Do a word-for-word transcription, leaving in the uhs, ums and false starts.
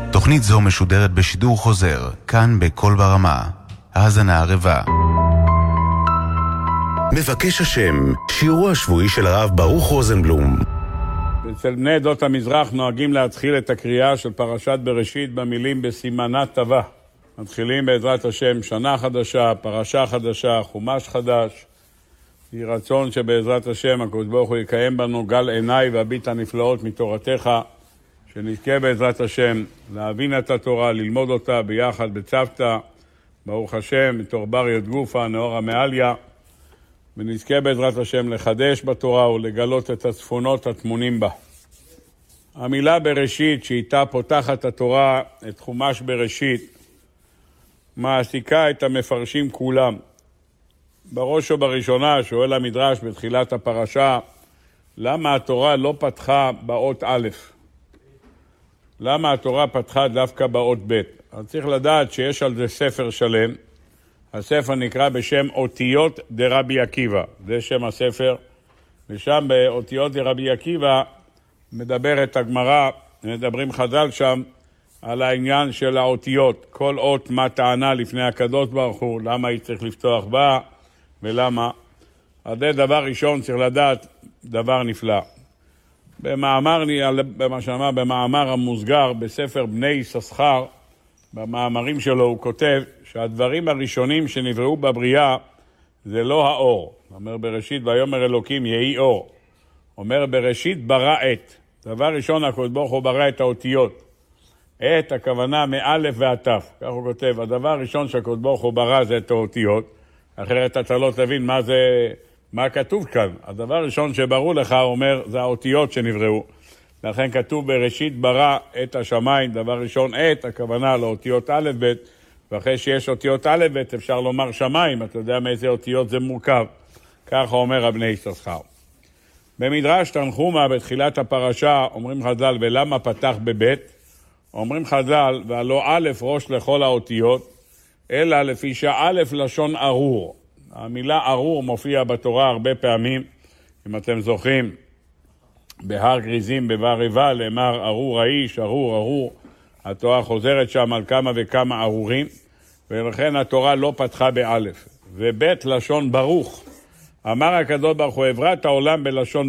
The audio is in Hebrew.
תוכנית זו משודרת בשידור חוזר, כאן בכל ברמה. האזנה ערבה. מבקש השם, שיעורו השבועי של הרב ברוך רוזנבלום. אצל בני עדות המזרח נוהגים להתחיל את הקריאה של פרשת בראשית במילים בסימנה טבע. מתחילים בעזרת השם שנה חדשה, פרשה חדשה, חומש חדש. יהי רצון שבעזרת השם הקדוש ברוך הוא יקיים בנו גל עיניי והביט הנפלאות מתורתך, שנזכה בעזרת השם להבין את התורה, ללמוד אותה ביחד בצוותא, ברוך השם, מתוך בר יד גופה, נאור המעליה, ונזכה בעזרת השם לחדש בתורה ולגלות את הצפונות הטמונים בה. המילה בראשית שאיתה פותחת התורה את חומש בראשית, מעסיקה את המפרשים כולם. בראש ובראשונה שואל המדרש בתחילת הפרשה, למה התורה לא פתחה באות א'? למה התורה פתחה דווקא באות ב'? אז צריך לדעת שיש על זה ספר שלם. הספר נקרא בשם אותיות דרבי עקיבא. זה שם הספר. ושם באותיות דרבי עקיבא מדברת הגמרא, מדברים חז"ל שם, על העניין של האותיות. כל אות מה טענה לפני הקדוש ברוך הוא, למה היא צריך לפתוח בה ולמה. אז זה דבר ראשון, צריך לדעת דבר נפלא. במאמר, במה שאמר, במאמר המוסגר בספר בני יששכר, במאמרים שלו הוא כותב שהדברים הראשונים שנבראו בבריאה זה לא האור. אומר בראשית ויאמר אלוקים יהי אור. אומר בראשית ברא את. דבר ראשון הקדוש ברוך הוא ברא את האותיות. את הכוונה מאלף ועד תף. כך הוא כותב, הדבר הראשון שהקדוש ברוך הוא ברא זה את האותיות. אחרת אתה לא תבין מה זה, מה כתוב כאן. הדבר הראשון שברור לך, הוא אומר, זה האותיות שנבראו. לכן כתוב בראשית ברא את השמיים, דבר ראשון את, הכוונה לאותיות א' ב', ואחרי שיש אותיות א' ב' אפשר לומר שמיים, אתה יודע מאיזה אותיות זה מורכב. ככה אומר רבני יששכר. במדרש תנחומא בתחילת הפרשה אומרים חז"ל, ולמה פתח בבית? אומרים חז"ל, והלא א' ראש לכל האותיות, אלא לפי שא' לשון ארור. המילה ארור מופיע בתורה הרבה פעמים, אם אתם זוכרים, בהר גריזים בבר-עיבה, לאמר ארור האיש, ארור, ארור. התורה חוזרת שם על כמה וכמה ארורים, ולכן התורה לא פתחה באלף. ובית לשון ברוך. אמר הקדוש ברוך הוא, הברא את העולם בלשון